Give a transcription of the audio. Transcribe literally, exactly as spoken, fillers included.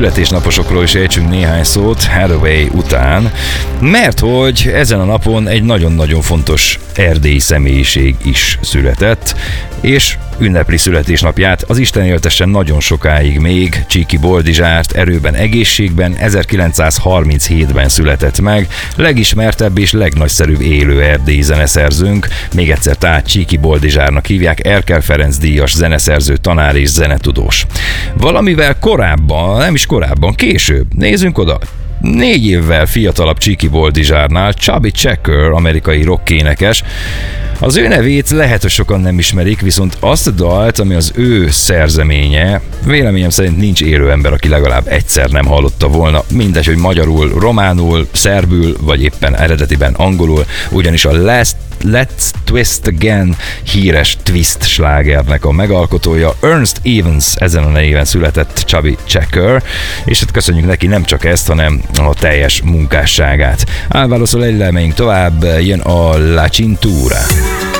születésnaposokról is ejtsünk néhány szót Hathaway után, mert hogy ezen a napon egy nagyon-nagyon fontos erdélyi személyiség is született, és ünnepli születésnapját, az Isten éltessen nagyon sokáig még, Csíky Boldizsárt erőben, egészségben, ezerkilencszázharminchétben született meg, legismertebb és legnagyszerűbb élő erdélyi zeneszerzőnk, még egyszer tehát Csíky Boldizsárnak hívják, Erkel Ferenc díjas zeneszerző, tanár és zenetudós. Valamivel korábban, nem is korábban, később, nézzünk oda, négy évvel fiatalabb Csíky Boldizsárnál Chubby Checker, amerikai rockénekes. Az ő nevét lehet, hogy sokan nem ismerik, viszont azt a dalt, ami az ő szerzeménye, véleményem szerint nincs élő ember, aki legalább egyszer nem hallotta volna, mindegy, hogy magyarul, románul, szerbül, vagy éppen eredetiben angolul, ugyanis a Last Let's Twist Again híres twist slágernek a megalkotója, Ernest Evans, ezen a néven született Chubby Checker, és hát köszönjük neki nem csak ezt, hanem a teljes munkásságát. Álválaszol egy lemeink tovább, jön a La Cintura.